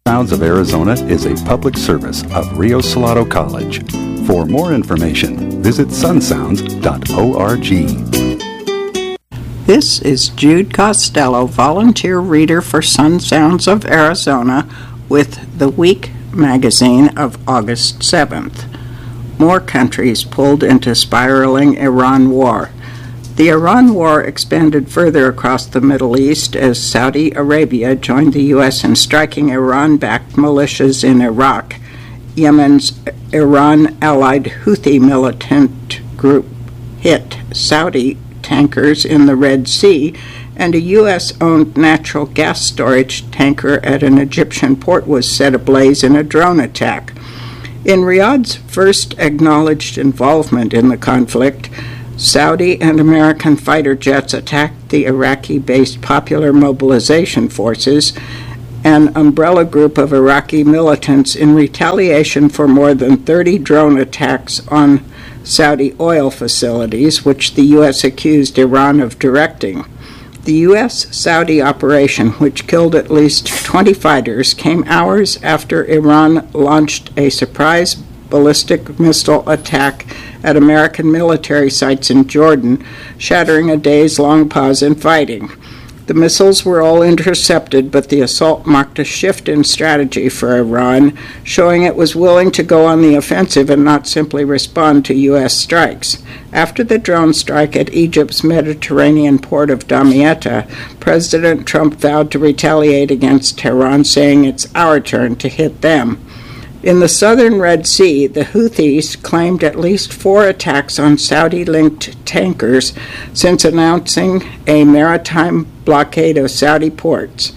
Sounds of Arizona is a public service of Rio Salado College. For more information, visit sunsounds.org. This is Jude Costello, volunteer reader for Sun Sounds of Arizona, with the Week magazine of August 7th. More countries pulled into spiraling Iran war. The Iran war expanded further across the Middle East as Saudi Arabia joined the U.S. in striking Iran-backed militias in Iraq. Yemen's Iran-allied Houthi militant group hit Saudi tankers in the Red Sea, and a U.S.-owned natural gas storage tanker at an Egyptian port was set ablaze in a drone attack. In Riyadh's first acknowledged involvement in the conflict, Saudi and American fighter jets attacked the Iraqi-based Popular Mobilization Forces, an umbrella group of Iraqi militants, in retaliation for more than 30 drone attacks on Saudi oil facilities, which the U.S. accused Iran of directing. The U.S.-Saudi operation, which killed at least 20 fighters, came hours after Iran launched a surprise ballistic missile attack at American military sites in Jordan, shattering a days-long pause in fighting. The missiles were all intercepted, but the assault marked a shift in strategy for Iran, showing it was willing to go on the offensive and not simply respond to U.S. strikes. After the drone strike at Egypt's Mediterranean port of Damietta, President Trump vowed to retaliate against Tehran, saying it's our turn to hit them. In the southern Red Sea, the Houthis claimed at least 4 attacks on Saudi-linked tankers since announcing a maritime blockade of Saudi ports.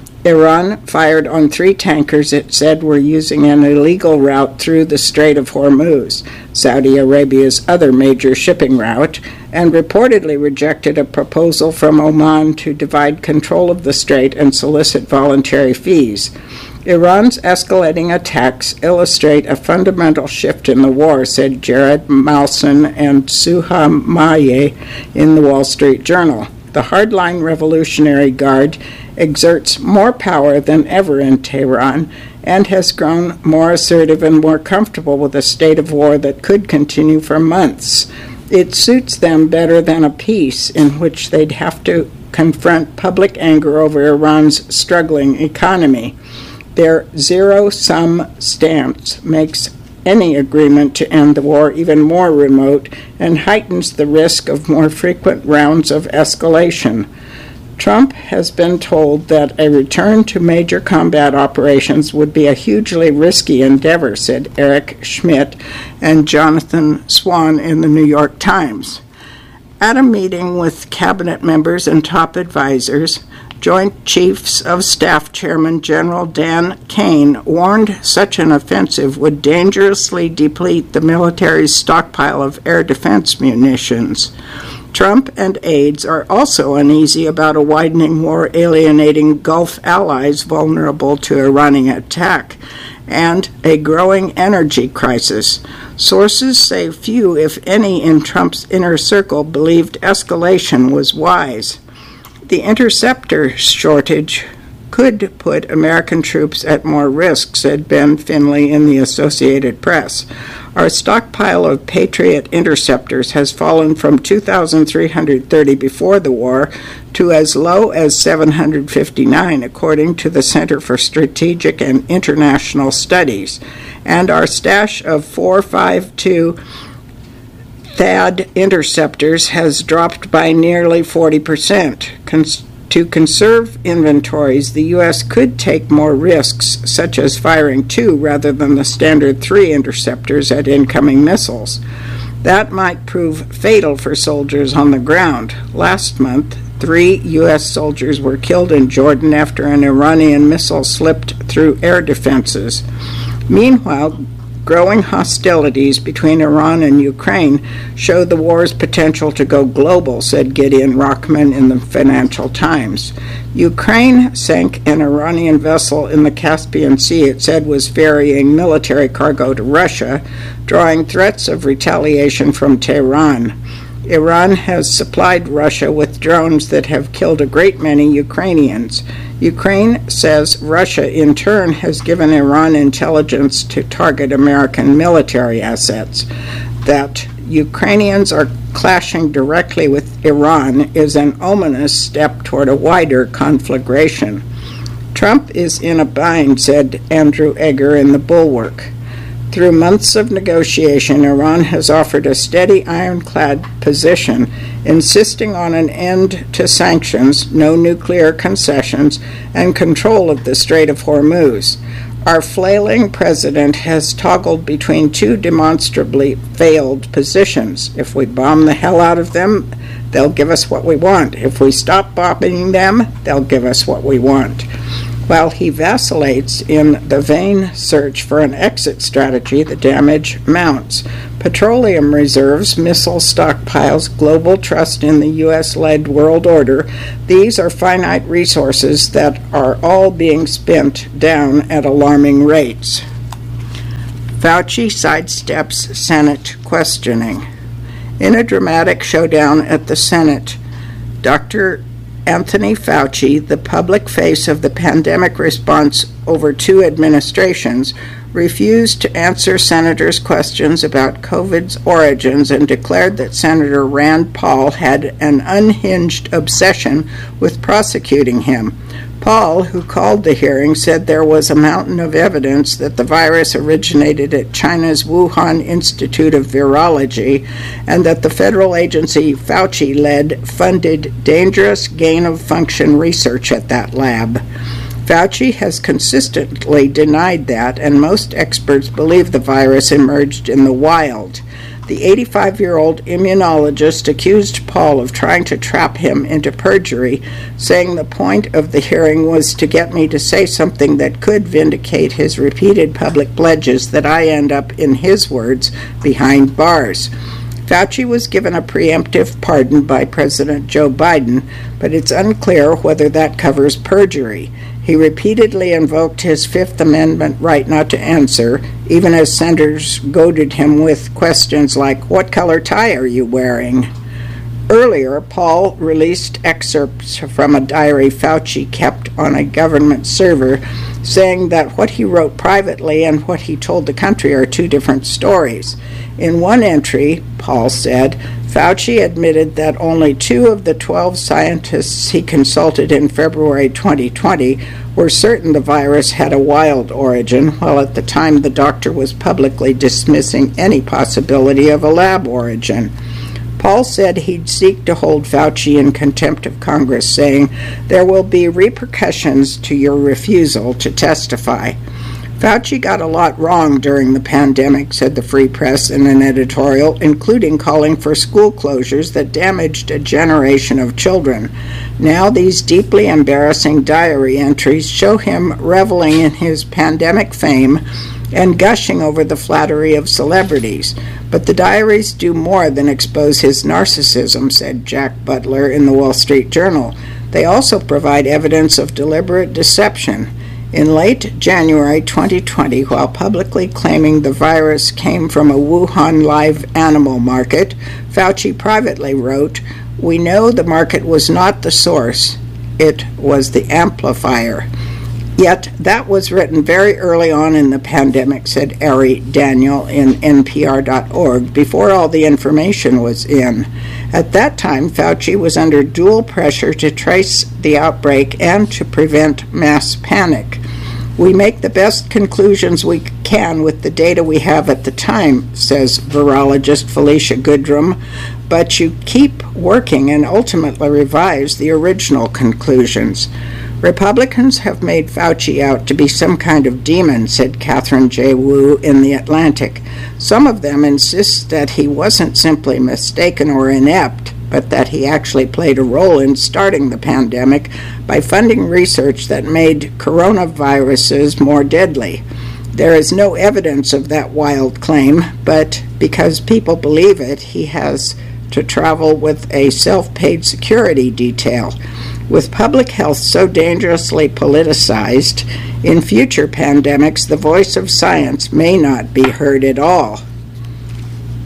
Iran fired on 3 tankers it said were using an illegal route through the Strait of Hormuz, Saudi Arabia's other major shipping route, and reportedly rejected a proposal from Oman to divide control of the strait and solicit voluntary fees. Iran's escalating attacks illustrate a fundamental shift in the war, said Jared Malson and Suha Maye in the Wall Street Journal. The hardline Revolutionary Guard exerts more power than ever in Tehran and has grown more assertive and more comfortable with a state of war that could continue for months. It suits them better than a peace in which they'd have to confront public anger over Iran's struggling economy. Their zero-sum stance makes any agreement to end the war even more remote and heightens the risk of more frequent rounds of escalation. Trump has been told that a return to major combat operations would be a hugely risky endeavor, said Eric Schmidt and Jonathan Swan in the New York Times. At a meeting with cabinet members and top advisors, Joint Chiefs of Staff Chairman General Dan Kane warned such an offensive would dangerously deplete the military's stockpile of air defense munitions. Trump and aides are also uneasy about a widening war alienating Gulf allies vulnerable to Iranian attack and a growing energy crisis. Sources say few, if any, in Trump's inner circle believed escalation was wise. The interceptor shortage could put American troops at more risk, said Ben Finley in the Associated Press. Our stockpile of Patriot interceptors has fallen from 2,330 before the war to as low as 759, according to the Center for Strategic and International Studies. And our stash of 452 THAAD interceptors has dropped by nearly 40%. To conserve inventories, the U.S. could take more risks, such as firing 2 rather than the standard 3 interceptors at incoming missiles. That might prove fatal for soldiers on the ground. Last month, 3 U.S. soldiers were killed in Jordan after an Iranian missile slipped through air defenses. Meanwhile, growing hostilities between Iran and Ukraine show the war's potential to go global, said Gideon Rockman in the Financial Times. Ukraine sank an Iranian vessel in the Caspian Sea it said was ferrying military cargo to Russia, drawing threats of retaliation from Tehran. Iran has supplied Russia with drones that have killed a great many Ukrainians. Ukraine says Russia, in turn, has given Iran intelligence to target American military assets. That Ukrainians are clashing directly with Iran is an ominous step toward a wider conflagration. Trump is in a bind, said Andrew Egger in The Bulwark. Through months of negotiation, Iran has offered a steady, ironclad position, insisting on an end to sanctions, no nuclear concessions, and control of the Strait of Hormuz. Our flailing president has toggled between two demonstrably failed positions. If we bomb the hell out of them, they'll give us what we want. If we stop bombing them, they'll give us what we want. While he vacillates in the vain search for an exit strategy, the damage mounts. Petroleum reserves, missile stockpiles, global trust in the U.S.-led world order, these are finite resources that are all being spent down at alarming rates. Fauci sidesteps Senate questioning. In a dramatic showdown at the Senate, Dr. Anthony Fauci, the public face of the pandemic response over two administrations, refused to answer senators' questions about COVID's origins and declared that Senator Rand Paul had an unhinged obsession with prosecuting him. Paul, who called the hearing, said there was a mountain of evidence that the virus originated at China's Wuhan Institute of Virology and that the federal agency Fauci led funded dangerous gain-of-function research at that lab. Fauci has consistently denied that, and most experts believe the virus emerged in the wild. The 85-year-old immunologist accused Paul of trying to trap him into perjury, saying the point of the hearing was to get me to say something that could vindicate his repeated public pledges that I end up, in his words, behind bars. Fauci was given a preemptive pardon by President Joe Biden, but it's unclear whether that covers perjury. He repeatedly invoked his Fifth Amendment right not to answer, even as senators goaded him with questions like, "What color tie are you wearing?" Earlier, Paul released excerpts from a diary Fauci kept on a government server, saying that what he wrote privately and what he told the country are two different stories. In one entry, Paul said, Fauci admitted that only 2 of the 12 scientists he consulted in February 2020 were certain the virus had a wild origin, while at the time the doctor was publicly dismissing any possibility of a lab origin. Paul said he'd seek to hold Fauci in contempt of Congress, saying, "There will be repercussions to your refusal to testify." Fauci got a lot wrong during the pandemic, said the Free Press in an editorial, including calling for school closures that damaged a generation of children. Now these deeply embarrassing diary entries show him reveling in his pandemic fame and gushing over the flattery of celebrities. But the diaries do more than expose his narcissism, said Jack Butler in the Wall Street Journal. They also provide evidence of deliberate deception. In late January 2020, while publicly claiming the virus came from a Wuhan live animal market, Fauci privately wrote, "We know the market was not the source, it was the amplifier." Yet that was written very early on in the pandemic, said Ari Daniel in NPR.org, before all the information was in. At that time, Fauci was under dual pressure to trace the outbreak and to prevent mass panic. "We make the best conclusions we can with the data we have at the time," says virologist Felicia Goodrum, "but you keep working and ultimately revise the original conclusions." Republicans have made Fauci out to be some kind of demon, said Catherine J. Wu in The Atlantic. Some of them insist that he wasn't simply mistaken or inept, but that he actually played a role in starting the pandemic by funding research that made coronaviruses more deadly. There is no evidence of that wild claim, but because people believe it, he has to travel with a self-paid security detail. With public health so dangerously politicized, in future pandemics, the voice of science may not be heard at all.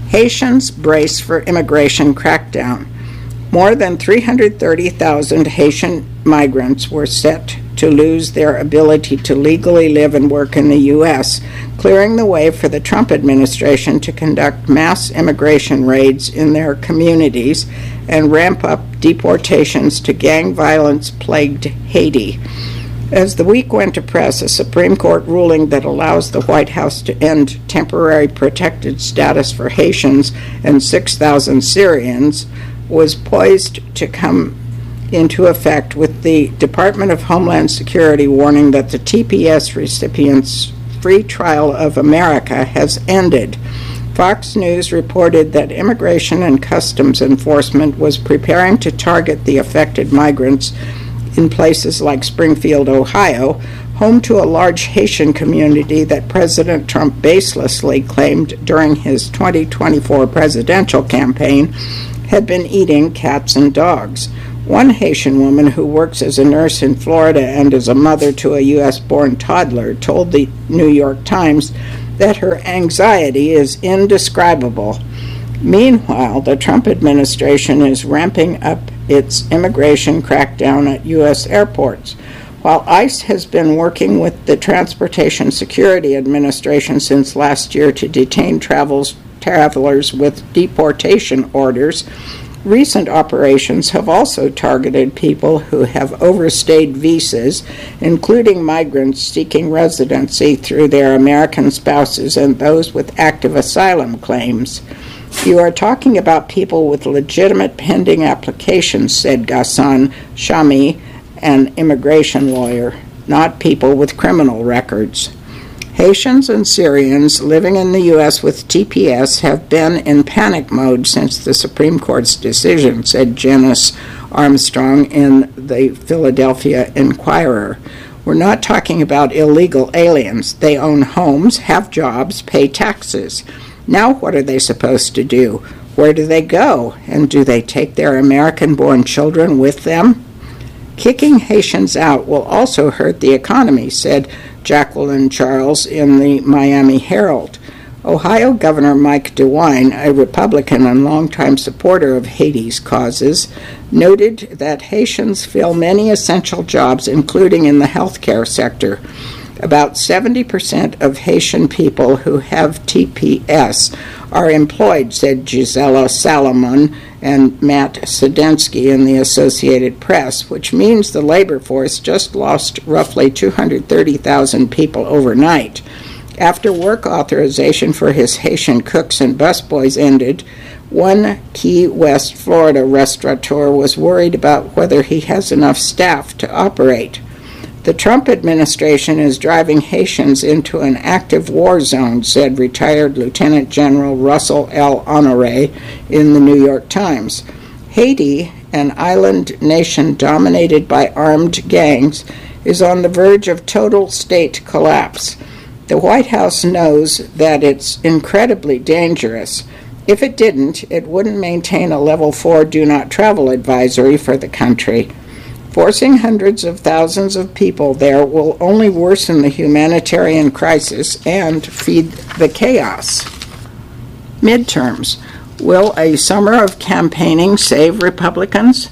Haitians brace for immigration crackdown. More than 330,000 Haitian migrants were set to lose their ability to legally live and work in the U.S., clearing the way for the Trump administration to conduct mass immigration raids in their communities and ramp up deportations to gang violence-plagued Haiti. As the week went to press, a Supreme Court ruling that allows the White House to end temporary protected status for Haitians and 6,000 Syrians was poised to come into effect, with the Department of Homeland Security warning that the TPS recipients' free trial of America has ended. Fox News reported that Immigration and Customs Enforcement was preparing to target the affected migrants in places like Springfield, Ohio, home to a large Haitian community that President Trump baselessly claimed during his 2024 presidential campaign had been eating cats and dogs. One Haitian woman who works as a nurse in Florida and is a mother to a U.S.-born toddler told the New York Times that her anxiety is indescribable. Meanwhile, the Trump administration is ramping up its immigration crackdown at U.S. airports. While ICE has been working with the Transportation Security Administration since last year to detain travelers with deportation orders, recent operations have also targeted people who have overstayed visas, including migrants seeking residency through their American spouses and those with active asylum claims. "You are talking about people with legitimate pending applications," said Ghassan Shami, an immigration lawyer, "not people with criminal records." Haitians and Syrians living in the U.S. with TPS have been in panic mode since the Supreme Court's decision, said Janice Armstrong in the Philadelphia Inquirer. "We're not talking about illegal aliens. They own homes, have jobs, pay taxes. Now what are they supposed to do? Where do they go? And do they take their American-born children with them?" "Kicking Haitians out will also hurt the economy," said Jacqueline Charles in the Miami Herald. Ohio Governor Mike DeWine, a Republican and longtime supporter of Haiti's causes, noted that Haitians fill many essential jobs, including in the healthcare sector. About 70% of Haitian people who have TPS are employed, said Gisela Salomon and Matt Sedensky in the Associated Press, which means the labor force just lost roughly 230,000 people overnight. After work authorization for his Haitian cooks and busboys ended, one Key West, Florida restaurateur was worried about whether he has enough staff to operate. "The Trump administration is driving Haitians into an active war zone," said retired Lieutenant General Russell L. Honoré in the New York Times. Haiti, an island nation dominated by armed gangs, is on the verge of total state collapse. The White House knows that it's incredibly dangerous. If it didn't, it wouldn't maintain a Level 4 do not travel advisory for the country. Forcing hundreds of thousands of people there will only worsen the humanitarian crisis and feed the chaos. Midterms. Will a summer of campaigning save Republicans?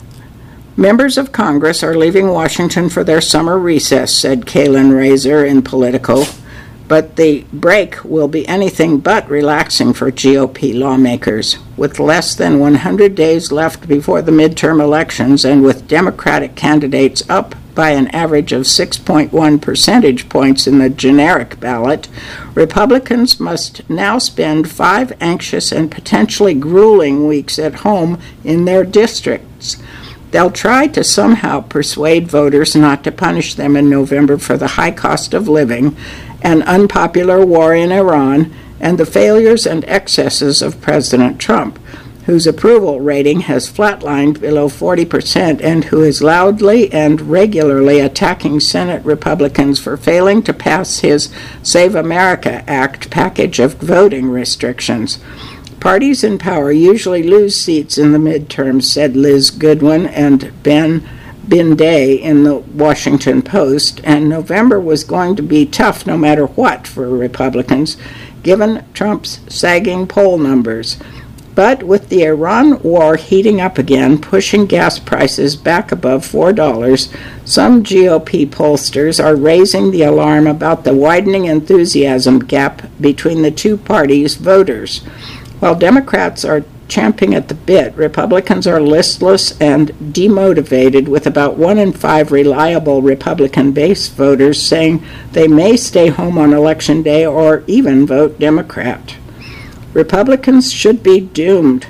Members of Congress are leaving Washington for their summer recess, said Kalen Razor in Politico. But the break will be anything but relaxing for GOP lawmakers. With less than 100 days left before the midterm elections and with Democratic candidates up by an average of 6.1 percentage points in the generic ballot, Republicans must now spend 5 anxious and potentially grueling weeks at home in their districts. They'll try to somehow persuade voters not to punish them in November for the high cost of living, an unpopular war in Iran, and the failures and excesses of President Trump, whose approval rating has flatlined below 40% and who is loudly and regularly attacking Senate Republicans for failing to pass his Save America Act package of voting restrictions. Parties in power usually lose seats in the midterms, said Liz Goodwin and Ben Day in the Washington Post, and November was going to be tough no matter what for Republicans, given Trump's sagging poll numbers. But with the Iran war heating up again, pushing gas prices back above $4, some GOP pollsters are raising the alarm about the widening enthusiasm gap between the two parties' voters. While Democrats are champing at the bit, Republicans are listless and demotivated, with about 1 in 5 reliable Republican-based voters saying they may stay home on Election Day or even vote Democrat. Republicans should be doomed,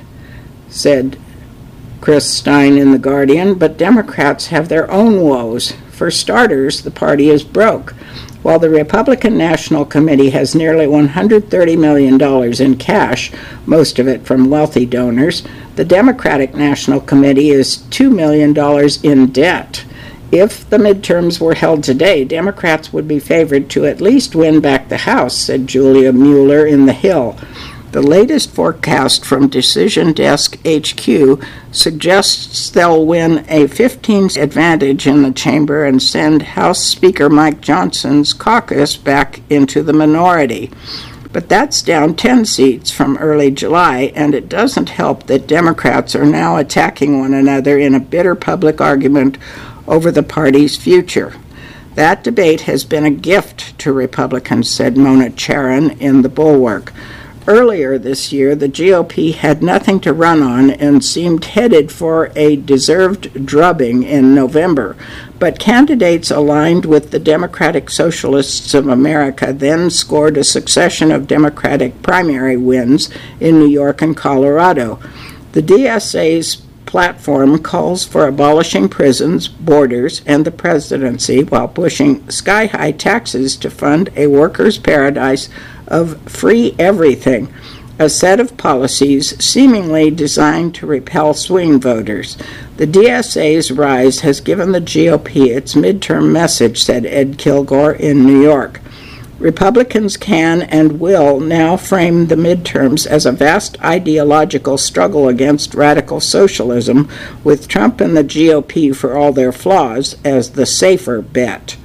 said Chris Stein in The Guardian, but Democrats have their own woes. For starters, the party is broke. While the Republican National Committee has nearly $130 million in cash, most of it from wealthy donors, the Democratic National Committee is $2 million in debt. If the midterms were held today, Democrats would be favored to at least win back the House, said Julia Mueller in The Hill. The latest forecast from Decision Desk HQ suggests they'll win a 15 advantage in the chamber and send House Speaker Mike Johnson's caucus back into the minority. But that's down 10 seats from early July, and it doesn't help that Democrats are now attacking one another in a bitter public argument over the party's future. That debate has been a gift to Republicans, said Mona Charen in The Bulwark. Earlier this year, the GOP had nothing to run on and seemed headed for a deserved drubbing in November. But candidates aligned with the Democratic Socialists of America then scored a succession of Democratic primary wins in New York and Colorado. The DSA's platform calls for abolishing prisons, borders, and the presidency while pushing sky-high taxes to fund a workers' paradise of free everything, a set of policies seemingly designed to repel swing voters. The DSA's rise has given the GOP its midterm message, said Ed Kilgore in New York. Republicans can and will now frame the midterms as a vast ideological struggle against radical socialism, with Trump and the GOP, for all their flaws, as the safer bet.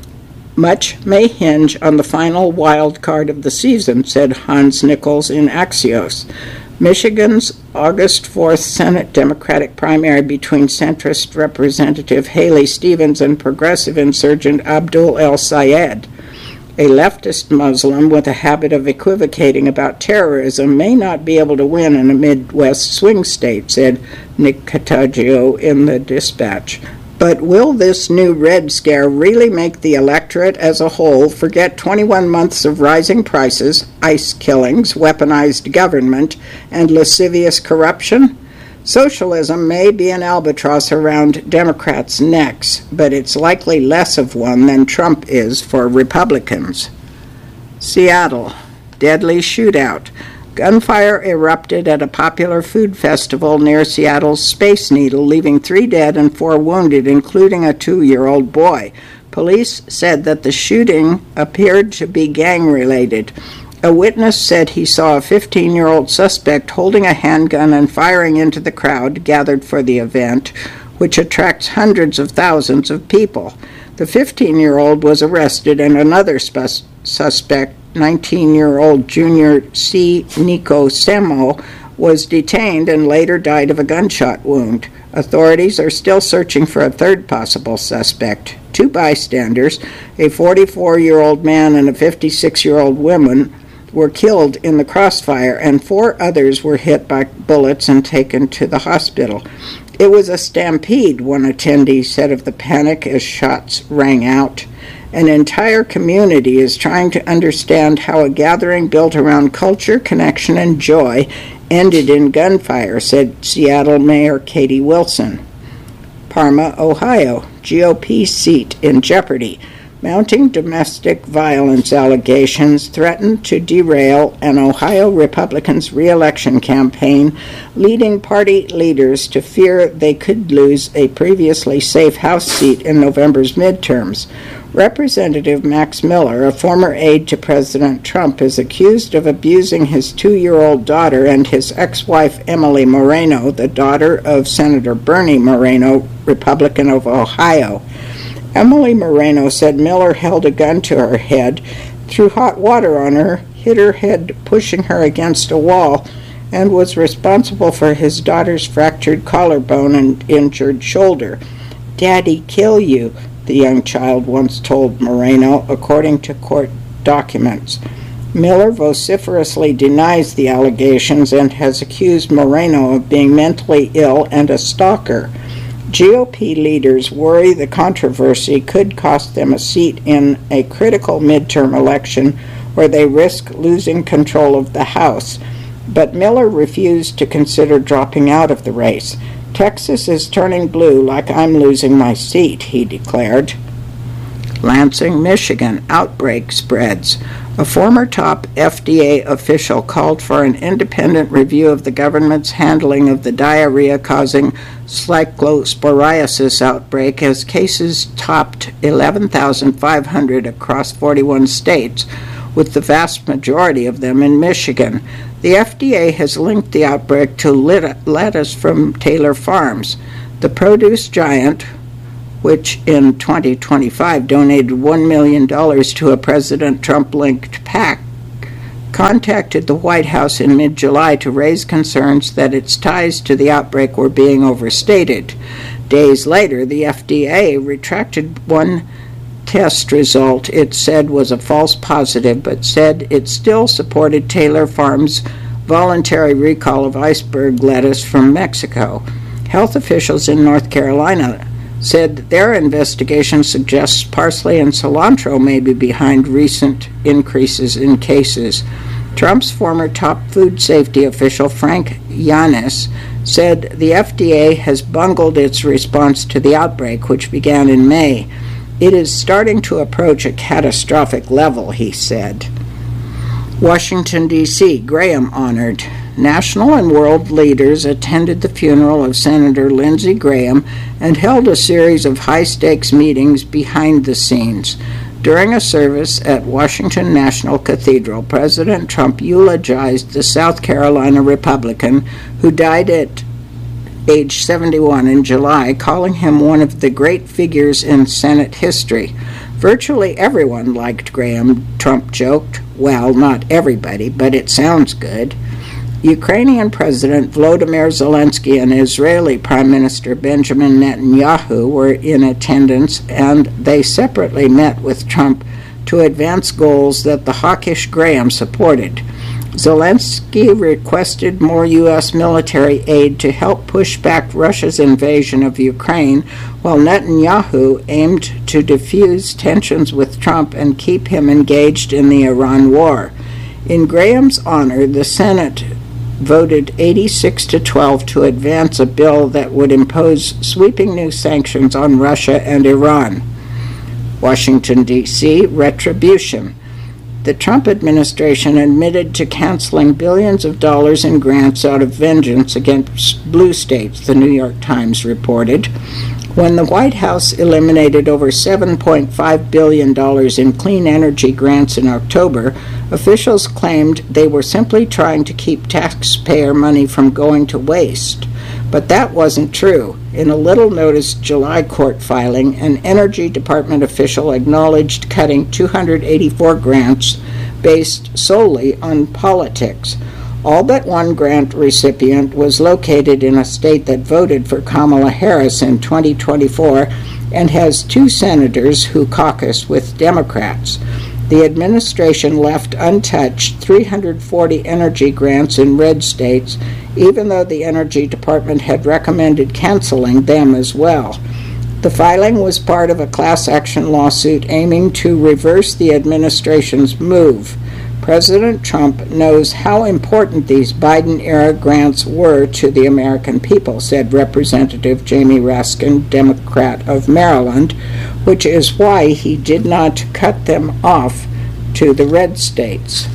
Much may hinge on the final wild card of the season, said Hans Nichols in Axios. Michigan's August 4th Senate Democratic primary between centrist Representative Haley Stevens and progressive insurgent Abdul El-Sayed, a leftist Muslim with a habit of equivocating about terrorism, may not be able to win in a Midwest swing state, said Nick Cottagio in the Dispatch. But will this new Red Scare really make the electorate as a whole forget 21 months of rising prices, ICE killings, weaponized government, and lascivious corruption? Socialism may be an albatross around Democrats' necks, but it's likely less of one than Trump is for Republicans. Seattle. Deadly shootout. Gunfire erupted at a popular food festival near Seattle's Space Needle, leaving 3 dead and 4 wounded, including a 2-year-old boy. Police said that the shooting appeared to be gang-related. A witness said he saw a 15-year-old suspect holding a handgun and firing into the crowd gathered for the event, which attracts hundreds of thousands of people. The 15-year-old was arrested, and another suspect, 19-year-old Junior C. Nico Semo, was detained and later died of a gunshot wound. Authorities are still searching for a third possible suspect. 2 bystanders, a 44-year-old man and a 56-year-old woman, were killed in the crossfire, and 4 others were hit by bullets and taken to the hospital. It was a stampede, one attendee said of the panic as shots rang out. An entire community is trying to understand how a gathering built around culture, connection, and joy ended in gunfire, said Seattle Mayor Katie Wilson. Parma, Ohio. GOP seat in jeopardy. Mounting domestic violence allegations threaten to derail an Ohio Republicans' re-election campaign, leading party leaders to fear they could lose a previously safe House seat in November's midterms. Representative Max Miller, a former aide to President Trump, is accused of abusing his 2-year-old daughter and his ex-wife Emily Moreno, the daughter of Senator Bernie Moreno, Republican of Ohio. Emily Moreno said Miller held a gun to her head, threw hot water on her, hit her head pushing her against a wall and was responsible for his daughter's fractured collarbone and injured shoulder. "Daddy kill you," the young child once told Moreno, according to court documents. Miller vociferously denies the allegations and has accused Moreno of being mentally ill and a stalker. GOP leaders worry the controversy could cost them a seat in a critical midterm election where they risk losing control of the House. But Miller refused to consider dropping out of the race. "Texas is turning blue like I'm losing my seat," he declared. Lansing, Michigan, outbreak spreads. A former top FDA official called for an independent review of the government's handling of the diarrhea-causing cyclosporiasis outbreak as cases topped 11,500 across 41 states, with the vast majority of them in Michigan. The FDA has linked the outbreak to lettuce from Taylor Farms. The produce giant, which in 2025 donated $1 million to a President Trump-linked PAC, contacted the White House in mid-July to raise concerns that its ties to the outbreak were being overstated. Days later, the FDA retracted one test result it said was a false positive, but said it still supported Taylor Farms' voluntary recall of iceberg lettuce from Mexico. Health officials in North Carolina said their investigation suggests parsley and cilantro may be behind recent increases in cases. Trump's former top food safety official, Frank Yanis, said the FDA has bungled its response to the outbreak, which began in May. "It is starting to approach a catastrophic level," he said. Washington, D.C., Graham honored. National and world leaders attended the funeral of Senator Lindsey Graham and held a series of high-stakes meetings behind the scenes. During a service at Washington National Cathedral, President Trump eulogized the South Carolina Republican who died at age 71 in July, calling him one of the great figures in Senate history. "Virtually everyone liked Graham," Trump joked. "Well, not everybody, but it sounds good." Ukrainian President Volodymyr Zelensky and Israeli Prime Minister Benjamin Netanyahu were in attendance, and they separately met with Trump to advance goals that the hawkish Graham supported. Zelensky requested more U.S. military aid to help push back Russia's invasion of Ukraine, while Netanyahu aimed to defuse tensions with Trump and keep him engaged in the Iran war. In Graham's honor, the Senate voted 86-12 to advance a bill that would impose sweeping new sanctions on Russia and Iran. Washington, D.C., retribution. The Trump administration admitted to canceling billions of dollars in grants out of vengeance against blue states, the New York Times reported. When the White House eliminated over $7.5 billion in clean energy grants in October, officials claimed they were simply trying to keep taxpayer money from going to waste. But that wasn't true. In a little-noticed July court filing, an Energy Department official acknowledged cutting 284 grants based solely on politics. All but one grant recipient was located in a state that voted for Kamala Harris in 2024 and has two senators who caucus with Democrats. The administration left untouched 340 energy grants in red states, even though the Energy Department had recommended canceling them as well. The filing was part of a class action lawsuit aiming to reverse the administration's move. President Trump knows how important these Biden-era grants were to the American people, said Representative Jamie Raskin, Democrat of Maryland, which is why he did not cut them off to the red states.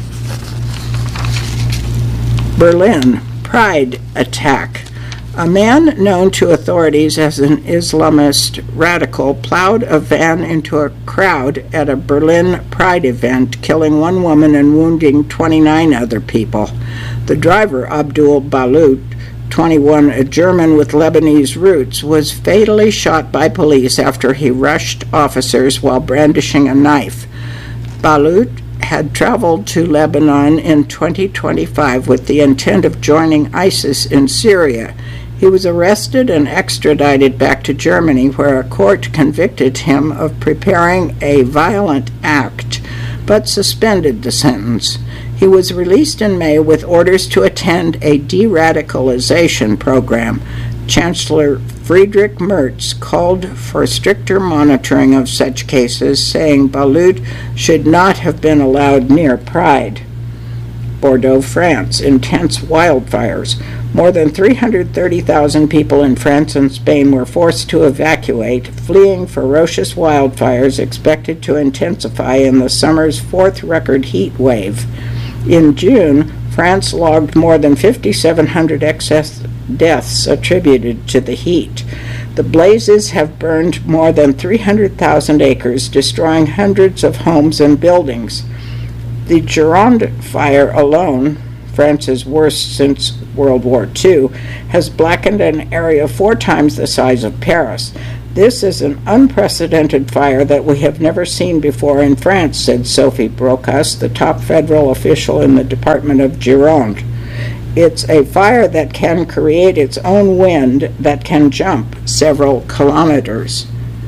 Berlin, Pride attack. A man known to authorities as an Islamist radical plowed a van into a crowd at a Berlin Pride event, killing one woman and wounding 29 other people. The driver, Abdul Balut, 21, a German with Lebanese roots, was fatally shot by police after he rushed officers while brandishing a knife. Balut had traveled to Lebanon in 2025 with the intent of joining ISIS in Syria. He was arrested and extradited back to Germany, where a court convicted him of preparing a violent act, but suspended the sentence. He was released in May with orders to attend a de-radicalization program. Chancellor Friedrich Merz called for stricter monitoring of such cases, saying Balout should not have been allowed near Pride. Bordeaux, France. Intense wildfires. More than 330,000 people in France and Spain were forced to evacuate, fleeing ferocious wildfires expected to intensify in the summer's fourth record heat wave. In June, France logged more than 5,700 excess deaths attributed to the heat. The blazes have burned more than 300,000 acres, destroying hundreds of homes and buildings. The Gironde fire alone, France's worst since World War II, has blackened an area 4 times the size of Paris. This is an unprecedented fire that we have never seen before in France, said Sophie Brocas, the top federal official in the Department of Gironde. It's a fire that can create its own wind that can jump several kilometers.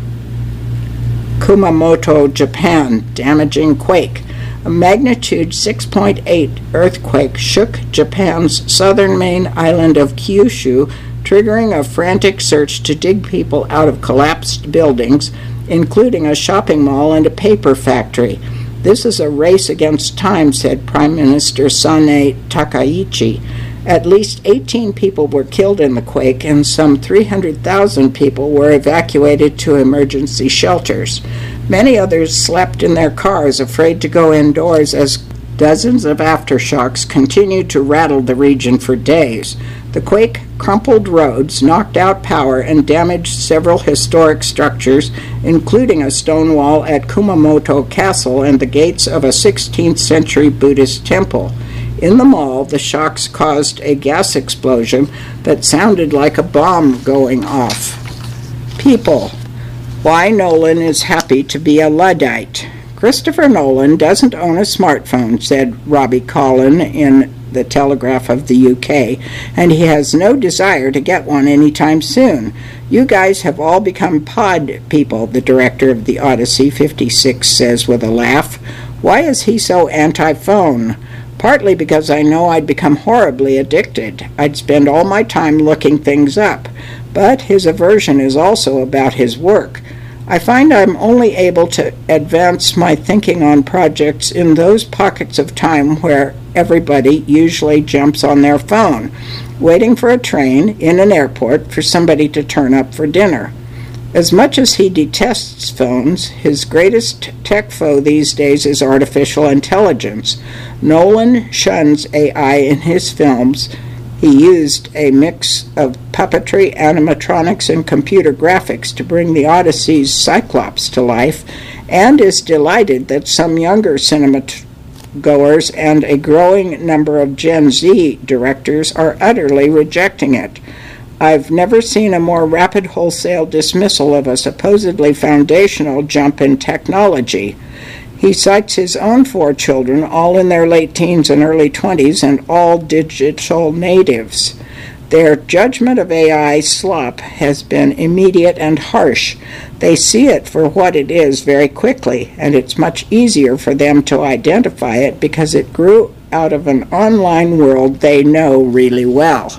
Kumamoto, Japan, damaging quake. A magnitude 6.8 earthquake shook Japan's southern main island of Kyushu, triggering a frantic search to dig people out of collapsed buildings, including a shopping mall and a paper factory. This is a race against time, said Prime Minister Sanae Takaichi. At least 18 people were killed in the quake, and some 300,000 people were evacuated to emergency shelters. Many others slept in their cars, afraid to go indoors, as dozens of aftershocks continued to rattle the region for days. The quake crumpled roads, knocked out power, and damaged several historic structures, including a stone wall at Kumamoto Castle and the gates of a 16th century Buddhist temple. In the mall, the shocks caused a gas explosion that sounded like a bomb going off. People. Why Nolan is happy to be a Luddite. Christopher Nolan doesn't own a smartphone, said Robbie Collin in the Telegraph of the UK, and he has no desire to get one anytime soon. You guys have all become pod people, the director of the Odyssey 56 says with a laugh. Why is he so anti-phone? Partly because I know I'd become horribly addicted. I'd spend all my time looking things up. But his aversion is also about his work. I find I'm only able to advance my thinking on projects in those pockets of time where everybody usually jumps on their phone, waiting for a train in an airport for somebody to turn up for dinner. As much as he detests phones, his greatest tech foe these days is artificial intelligence. Nolan shuns AI in his films. He used a mix of puppetry, animatronics, and computer graphics to bring the Odyssey's Cyclops to life, and is delighted that some younger cinema-goers and a growing number of Gen Z directors are utterly rejecting it. I've never seen a more rapid wholesale dismissal of a supposedly foundational jump in technology. He cites his own 4 children, all in their late teens and early 20s, and all digital natives. Their judgment of AI slop has been immediate and harsh. They see it for what it is very quickly, and it's much easier for them to identify it because it grew out of an online world they know really well.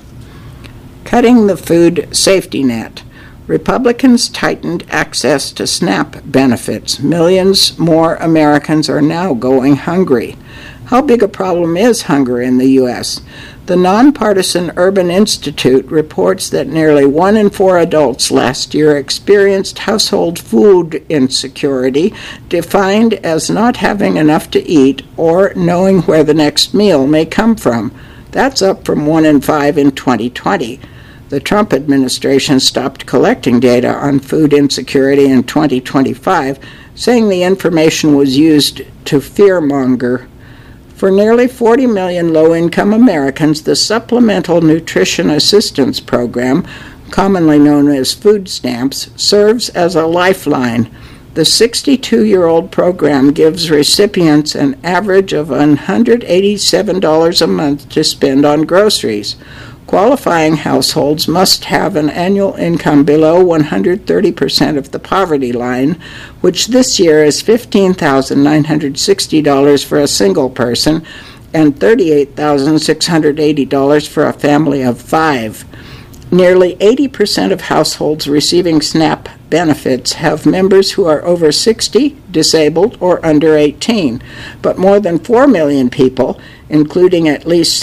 Cutting the food safety net. Republicans tightened access to SNAP benefits. Millions more Americans are now going hungry. How big a problem is hunger in the U.S.? The nonpartisan Urban Institute reports that nearly 1 in 4 adults last year experienced household food insecurity, defined as not having enough to eat or knowing where the next meal may come from. That's up from 1 in 5 in 2020. The Trump administration stopped collecting data on food insecurity in 2025, saying the information was used to fearmonger. For nearly 40 million low-income Americans, the Supplemental Nutrition Assistance Program, commonly known as food stamps, serves as a lifeline. The 62-year-old program gives recipients an average of $187 a month to spend on groceries. Qualifying households must have an annual income below 130% of the poverty line, which this year is $15,960 for a single person and $38,680 for a family of 5. Nearly 80% of households receiving SNAP benefits have members who are over 60, disabled, or under 18, but more than 4 million people, including at least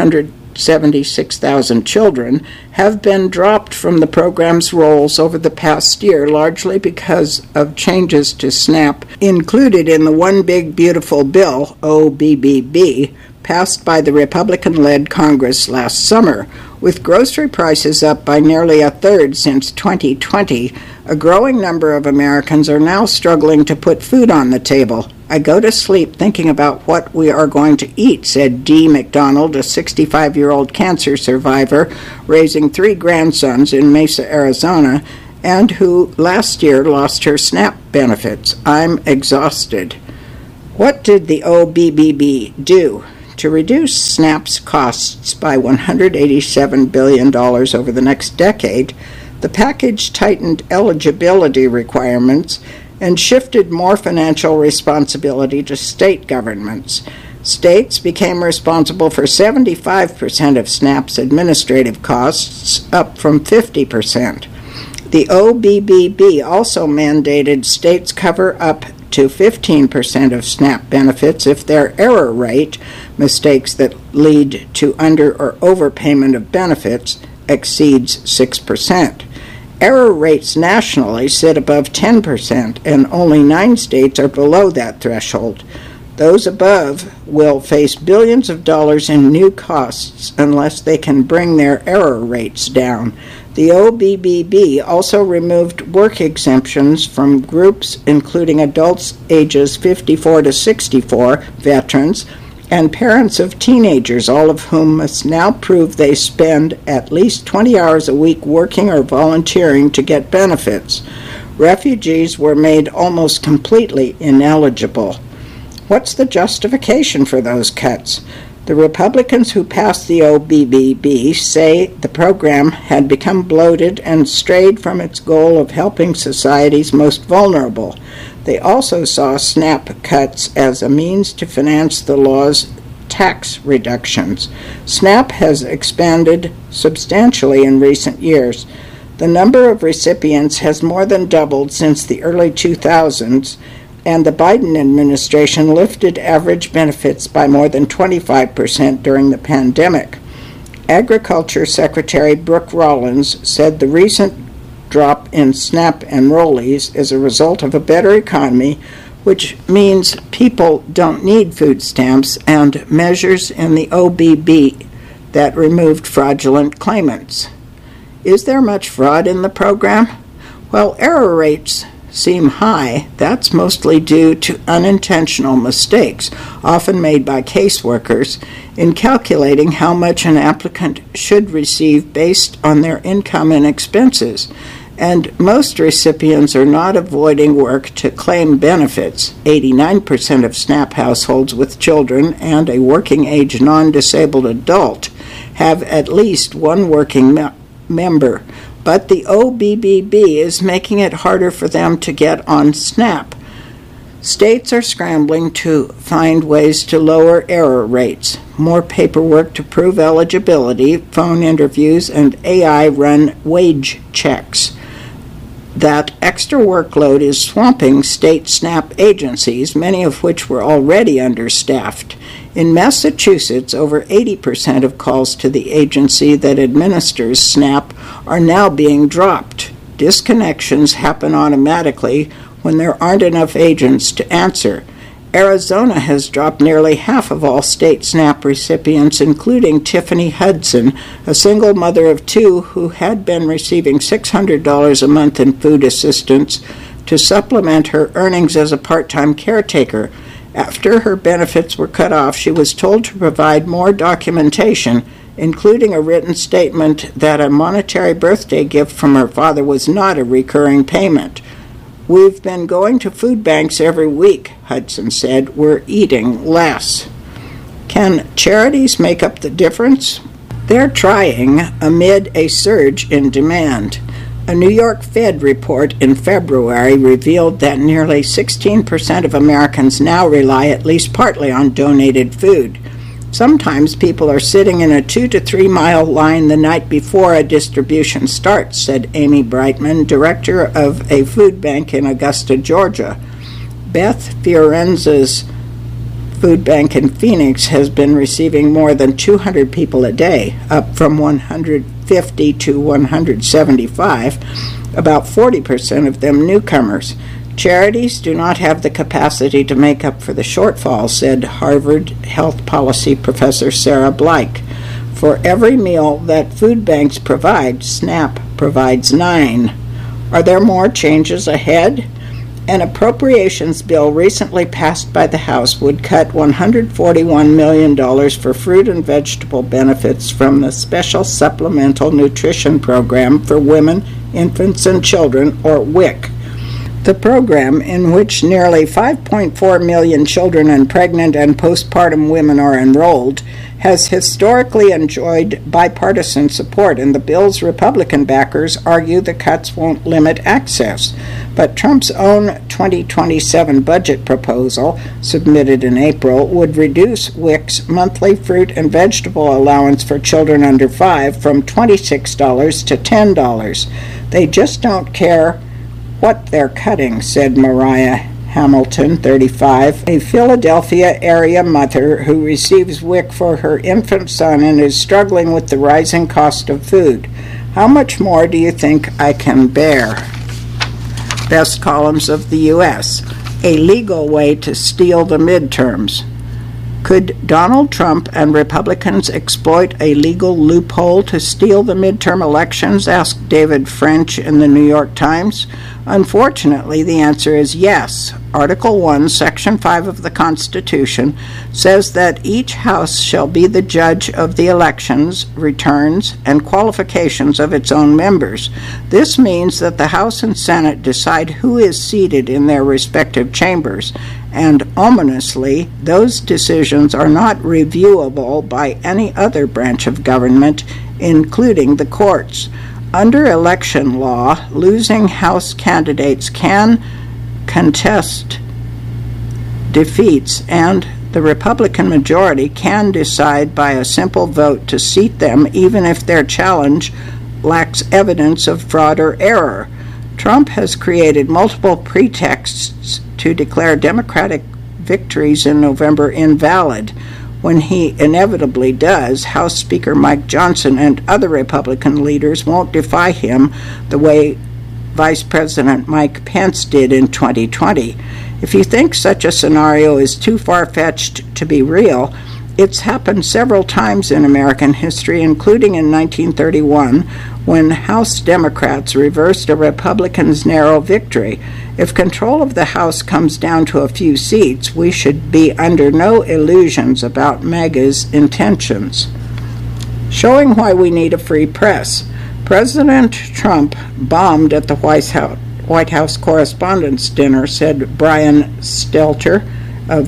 776,000 children, have been dropped from the program's rolls over the past year, largely because of changes to SNAP included in the One Big Beautiful Bill, OBBB, passed by the Republican-led Congress last summer. With grocery prices up by nearly a third since 2020, a growing number of Americans are now struggling to put food on the table. "I go to sleep thinking about what we are going to eat," said Dee McDonald, a 65-year-old cancer survivor raising 3 grandsons in Mesa, Arizona, and who last year lost her SNAP benefits. "I'm exhausted." What did the OBBB do? To reduce SNAP's costs by $187 billion over the next decade, the package tightened eligibility requirements and shifted more financial responsibility to state governments. States became responsible for 75% of SNAP's administrative costs, up from 50%. The OBBB also mandated states cover up to 15% of SNAP benefits if their error rate, mistakes that lead to under or overpayment of benefits, exceeds 6%. Error rates nationally sit above 10%, and only 9 states are below that threshold. Those above will face billions of dollars in new costs unless they can bring their error rates down. The OBBB also removed work exemptions from groups including adults ages 54 to 64, veterans, and parents of teenagers, all of whom must now prove they spend at least 20 hours a week working or volunteering to get benefits. Refugees were made almost completely ineligible. What's the justification for those cuts? The Republicans who passed the OBBB say the program had become bloated and strayed from its goal of helping society's most vulnerable. They also saw SNAP cuts as a means to finance the law's tax reductions. SNAP has expanded substantially in recent years. The number of recipients has more than doubled since the early 2000s, and the Biden administration lifted average benefits by more than 25% during the pandemic. Agriculture Secretary Brooke Rollins said the recent drop in SNAP enrollees is a result of a better economy, which means people don't need food stamps, and measures in the OBB that removed fraudulent claimants. Is there much fraud in the program? Well, error rates seem high. That's mostly due to unintentional mistakes, often made by caseworkers, in calculating how much an applicant should receive based on their income and expenses. And most recipients are not avoiding work to claim benefits. 89% of SNAP households with children and a working-age non-disabled adult have at least one working member. But the OBBB is making it harder for them to get on SNAP. States are scrambling to find ways to lower error rates, more paperwork to prove eligibility, phone interviews, and AI-run wage checks. That extra workload is swamping state SNAP agencies, many of which were already understaffed. In Massachusetts, over 80% of calls to the agency that administers SNAP are now being dropped. Disconnections happen automatically when there aren't enough agents to answer. Arizona has dropped nearly half of all state SNAP recipients, including Tiffany Hudson, a single mother of 2 who had been receiving $600 a month in food assistance to supplement her earnings as a part-time caretaker. After her benefits were cut off, she was told to provide more documentation, including a written statement that a monetary birthday gift from her father was not a recurring payment. "We've been going to food banks every week," Hudson said. "We're eating less." Can charities make up the difference? They're trying amid a surge in demand. A New York Fed report in February revealed that nearly 16% of Americans now rely at least partly on donated food. Sometimes people are sitting in a 2 to 3 mile line the night before a distribution starts, said Amy Brightman, director of a food bank in Augusta, Georgia. Beth Fiorenza's food bank in Phoenix has been receiving more than 200 people a day, up from 150 to 175, about 40% of them newcomers. Charities do not have the capacity to make up for the shortfall, said Harvard health policy professor Sarah Bleich. For every meal that food banks provide, SNAP provides 9. Are there more changes ahead? An appropriations bill recently passed by the House would cut $141 million for fruit and vegetable benefits from the Special Supplemental Nutrition Program for Women, Infants, and Children, or WIC. The program, in which nearly 5.4 million children and pregnant and postpartum women are enrolled, has historically enjoyed bipartisan support, and the bill's Republican backers argue the cuts won't limit access. But Trump's own 2027 budget proposal, submitted in April, would reduce WIC's monthly fruit and vegetable allowance for children under 5 from $26 to $10. They just don't care what they're cutting, said Mariah Hamilton, 35, a Philadelphia area mother who receives WIC for her infant son and is struggling with the rising cost of food. How much more do you think I can bear? Best columns of the U.S. A legal way to steal the midterms. Could Donald Trump and Republicans exploit a legal loophole to steal the midterm elections, asked David French in the New York Times. Unfortunately, the answer is yes. Article 1, Section 5 of the Constitution says that each House shall be the judge of the elections, returns, and qualifications of its own members. This means that the House and Senate decide who is seated in their respective chambers, and ominously, those decisions are not reviewable by any other branch of government, including the courts. Under election law, losing House candidates can contest defeats, and the Republican majority can decide by a simple vote to seat them even if their challenge lacks evidence of fraud or error. Trump has created multiple pretexts to declare Democratic victories in November invalid. When he inevitably does, House Speaker Mike Johnson and other Republican leaders won't defy him the way Vice President Mike Pence did in 2020. If you think such a scenario is too far-fetched to be real, it's happened several times in American history, including in 1931, when House Democrats reversed a Republican's narrow victory. If control of the House comes down to a few seats, we should be under no illusions about MAGA's intentions. Showing why we need a free press. President Trump bombed at the White House Correspondents' Dinner, said Brian Stelter of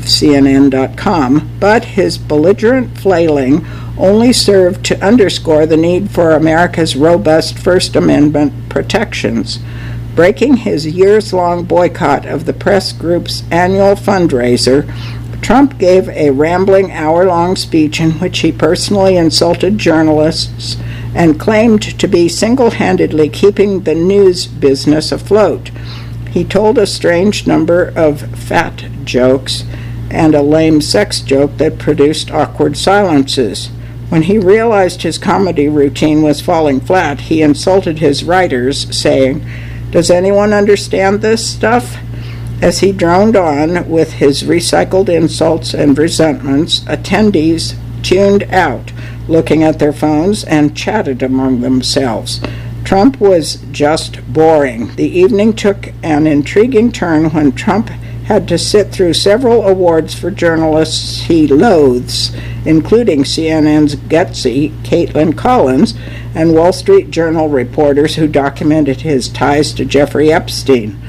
CNN.com, but his belligerent flailing only served to underscore the need for America's robust First Amendment protections. Breaking his years-long boycott of the press group's annual fundraiser, Trump gave a rambling hour-long speech in which he personally insulted journalists and claimed to be single-handedly keeping the news business afloat. He told a strange number of fat jokes and a lame sex joke that produced awkward silences. When he realized his comedy routine was falling flat, he insulted his writers, saying, "Does anyone understand this stuff?" As he droned on with his recycled insults and resentments, attendees tuned out, looking at their phones, and chatted among themselves. Trump was just boring. The evening took an intriguing turn when Trump had to sit through several awards for journalists he loathes, including CNN's gutsy Caitlin Collins and Wall Street Journal reporters who documented his ties to Jeffrey Epstein.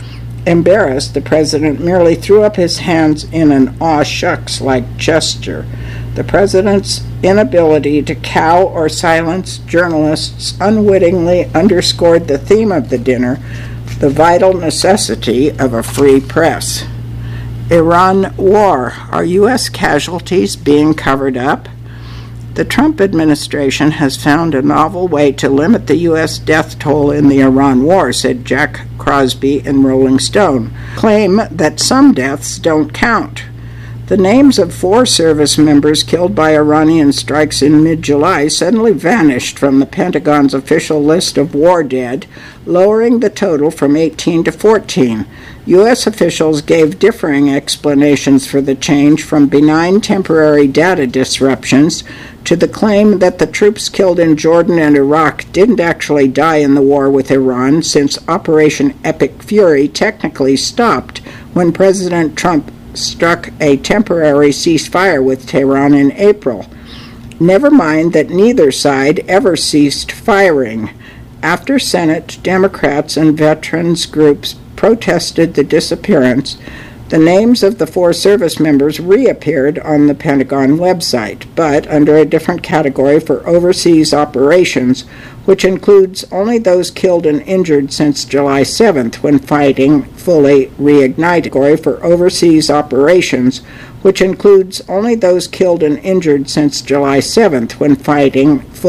Embarrassed, the president merely threw up his hands in an aw shucks-like gesture. The president's inability to cow or silence journalists unwittingly underscored the theme of the dinner, the vital necessity of a free press. Iran war. Are U.S. casualties being covered up? The Trump administration has found a novel way to limit the U.S. death toll in the Iran war, said Jack Crosby in Rolling Stone. Claim that some deaths don't count. The names of 4 service members killed by Iranian strikes in mid-July suddenly vanished from the Pentagon's official list of war dead, lowering the total from 18 to 14. U.S. officials gave differing explanations for the change, from benign temporary data disruptions to the claim that the troops killed in Jordan and Iraq didn't actually die in the war with Iran, since Operation Epic Fury technically stopped when President Trump struck a temporary ceasefire with Tehran in April. Never mind that neither side ever ceased firing. After Senate Democrats and veterans groups protested the disappearance, the names of the 4 service members reappeared on the Pentagon website, but under a different category for overseas operations, which includes only those killed and injured since July 7th when fighting fully reignited. Category for overseas operations, which includes only those killed and injured since July 7th when fighting fully